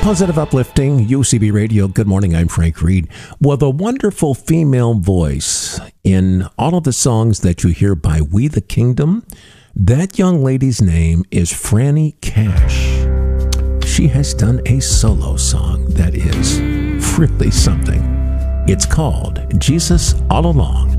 Positive, uplifting, UCB Radio. Good morning, I'm Frank Reed. With a wonderful female voice in all of the songs that you hear by We the Kingdom, that young lady's name is Franny Cash. She has done a solo song that is really something. It's called Jesus All Along.